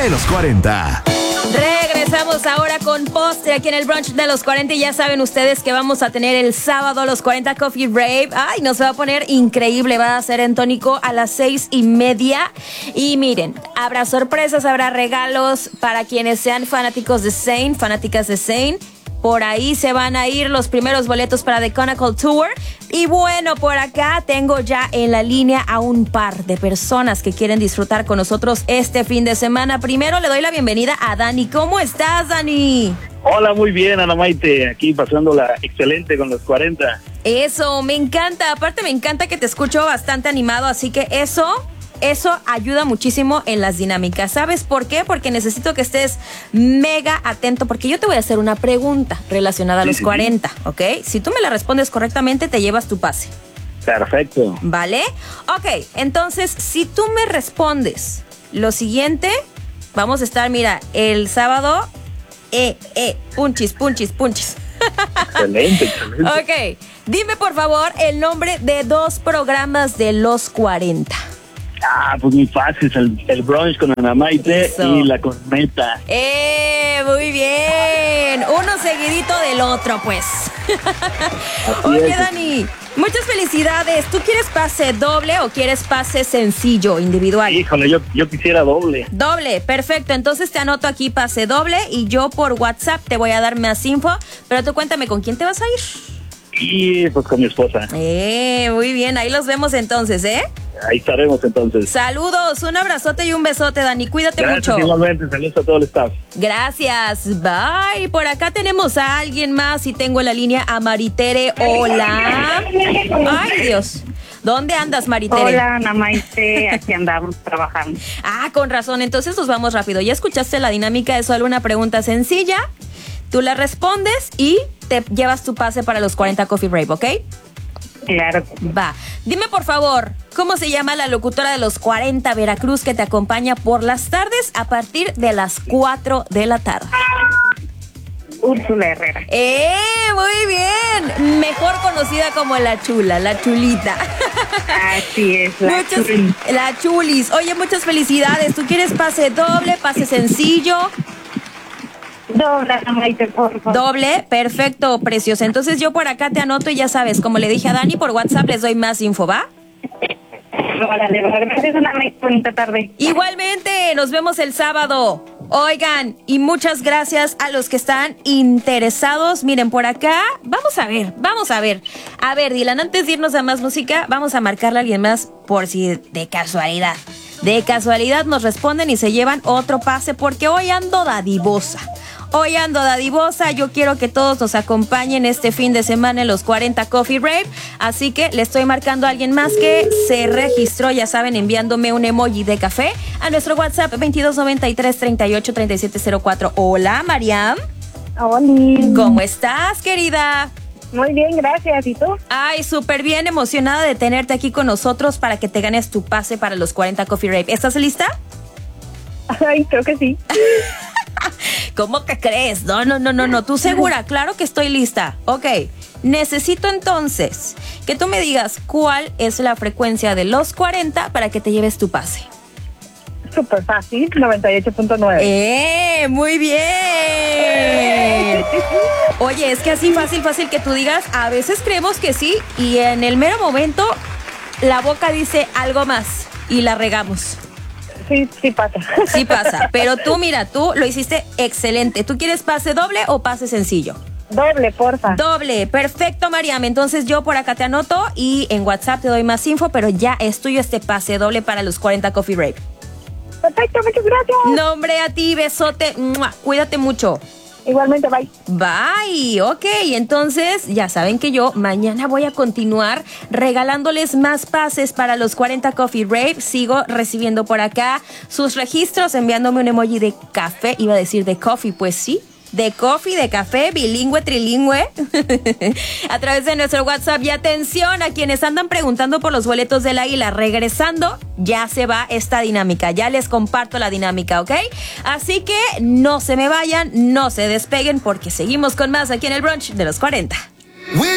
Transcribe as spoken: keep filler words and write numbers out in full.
de los cuarenta. Regresamos ahora con postre aquí en el brunch de los cuarenta y ya saben ustedes que vamos a tener el sábado los cuarenta Coffee Rave. Ay, nos va a poner increíble, va a ser en tónico a las seis y media. Y miren, habrá sorpresas, habrá regalos para quienes sean fanáticos de Zayn, fanáticas de Zayn. Por ahí se van a ir los primeros boletos para The Chronicle Tour. Y bueno, por acá tengo ya en la línea a un par de personas que quieren disfrutar con nosotros este fin de semana. Primero le doy la bienvenida a Dani. ¿Cómo estás, Dani? Hola, muy bien, Ana Maite. Aquí pasándola excelente con los cuarenta. Eso, me encanta. Aparte me encanta que te escucho bastante animado, así que eso... Eso ayuda muchísimo en las dinámicas. ¿Sabes por qué? Porque necesito que estés mega atento, porque yo te voy a hacer una pregunta relacionada a los sí, cuarenta, ¿ok? Si tú me la respondes correctamente, te llevas tu pase. Perfecto. ¿Vale? Ok, entonces, si tú me respondes lo siguiente, vamos a estar, mira, el sábado, eh, eh, punchis, punchis, punchis. Excelente, excelente. Ok, dime por favor el nombre de dos programas de los cuarenta. Ah, pues muy fácil, el, el brunch con Ana Maite Eso. y la Corneta. ¡Eh! Muy bien. Uno seguidito del otro, pues. Oye, es. Dani, muchas felicidades. ¿Tú quieres pase doble o quieres pase sencillo, individual? Híjole, yo, yo quisiera doble. Doble, perfecto. Entonces te anoto aquí pase doble y yo por WhatsApp te voy a dar más info. Pero tú cuéntame, ¿con quién te vas a ir? Y pues con mi esposa. Eh, muy bien. Ahí los vemos entonces, ¿eh? Ahí estaremos entonces. Saludos, un abrazote y un besote, Dani. Cuídate Gracias, mucho. igualmente, saludos a todo el staff. Gracias, bye. Por acá tenemos a alguien más y tengo en la línea a Maritere. Hola. Ay, Dios. ¿Dónde andas, Maritere? Hola, Ana Maite, aquí andamos trabajando. Ah, con razón, entonces nos vamos rápido. Ya escuchaste la dinámica, es solo una pregunta sencilla. Tú la respondes y te llevas tu pase para los cuarenta Coffee Rave, ¿ok? Claro. Va. Dime, por favor, ¿cómo se llama la locutora de los cuarenta Veracruz que te acompaña por las tardes a partir de las cuatro de la tarde? Úrsula Herrera. ¡Eh! Muy bien. Mejor conocida como la chula, la chulita. Así es, la Muchas, chuli. la chulis. Oye, muchas felicidades. ¿Tú quieres pase doble, pase sencillo? Doble, Ana Maite, por favor. Doble, perfecto, preciosa. Entonces yo por acá te anoto y ya sabes, como le dije a Dani, por WhatsApp les doy más info, ¿va? Órale, gracias, Ana Maite, bonita tarde. Igualmente, nos vemos el sábado. Oigan, y muchas gracias a los que están interesados. Miren, por acá, vamos a ver, vamos a ver. A ver, Dylan, antes de irnos a más música, vamos a marcarle a alguien más por si de casualidad. De casualidad nos responden y se llevan otro pase porque hoy ando dadivosa. Hoy ando dadivosa, yo quiero que todos nos acompañen este fin de semana en los cuarenta Coffee Rave, así que le estoy marcando a alguien más que se registró, ya saben, enviándome un emoji de café a nuestro WhatsApp veintidós noventa y tres treinta y ocho treinta y siete cero cuatro. Hola, Mariam. Hola. ¿Cómo estás, querida? Muy bien, gracias. ¿Y tú? Ay, súper bien, emocionada de tenerte aquí con nosotros para que te ganes tu pase para los cuarenta Coffee Rave. ¿Estás lista? Ay, creo que sí. ¿Cómo que crees? No, no, no, no, no. ¿Tú segura? Claro que estoy lista. Ok. Necesito entonces que tú me digas cuál es la frecuencia de los cuarenta para que te lleves tu pase. Súper fácil, noventa y ocho punto nueve. ¡Eh! ¡Muy bien! Oye, es que así fácil, fácil que tú digas, a veces creemos que sí y en el mero momento la boca dice algo más y la regamos. Sí, sí pasa. Sí pasa, pero tú mira, tú lo hiciste excelente. ¿Tú quieres pase doble o pase sencillo? Doble, porfa. Doble, perfecto, Mariam. Entonces yo por acá te anoto y en WhatsApp te doy más info, pero ya es tuyo este pase doble para los cuarenta Coffee Rave. Perfecto, muchas gracias. Nombre a ti, besote. ¡Mua! Cuídate mucho. Igualmente, bye. Bye, ok, entonces ya saben que yo mañana voy a continuar regalándoles más pases para los cuarenta Coffee Rave. Sigo recibiendo por acá sus registros, enviándome un emoji de café, iba a decir de coffee, pues sí, de coffee, de café, bilingüe, trilingüe, a través de nuestro WhatsApp. Y atención a quienes andan preguntando por los boletos del Águila, regresando, ya se va esta dinámica, ya les comparto la dinámica, ¿ok? Así que no se me vayan, no se despeguen, porque seguimos con más aquí en el brunch de los cuarenta.